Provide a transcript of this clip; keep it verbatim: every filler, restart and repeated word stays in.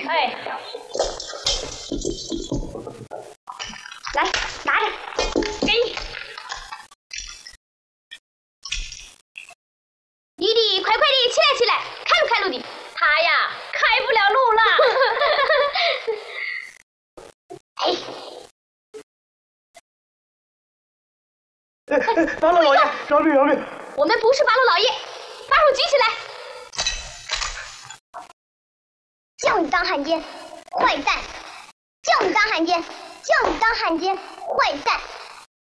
哎，来拿着，给你。弟弟，快快的起来起来，开不开路的？他呀，开不了路了。哎。 八路老爷，饶命饶命！ 我们不是八路老爷，把手举起来！ 叫你当汉奸，坏蛋！叫你当汉奸，叫你当汉奸，坏蛋！